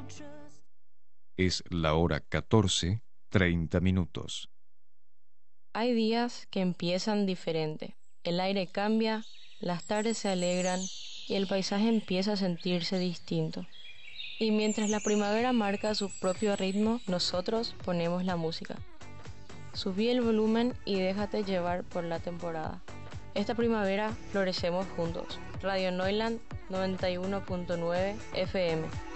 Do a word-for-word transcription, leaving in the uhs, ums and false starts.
Es la hora catorce, treinta minutos. Hay días que empiezan diferente. El aire cambia, las tardes se alegran y el paisaje empieza a sentirse distinto. Y mientras la primavera marca su propio ritmo, nosotros ponemos la música. Subí el volumen y déjate llevar por la temporada. Esta primavera florecemos juntos. Radio Neuland noventa y uno punto nueve F M.